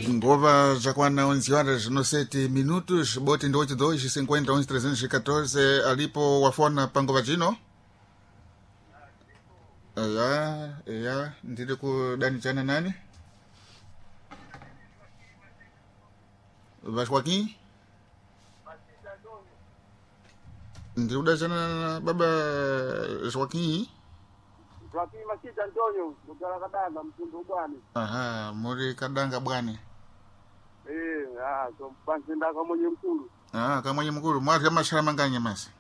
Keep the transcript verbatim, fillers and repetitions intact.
Ngova já quando onze horas no sete minutos, bote de oito dois cinquenta onze trezentos e quatorze, alipo wafona pangovajino. Ya, ya, ndide ku dani chana nani? Vasquaquim? Ndide uda chana baba Joaquim? Joaquim Masita Antonio, mugala kadanga mtundu bwani. Aha, muri kadanga bwani. Eh, ah, so panzi ndaka mwenye mkulu. Ah, kama mwenye mkulu, mwari kama shara manganya masi.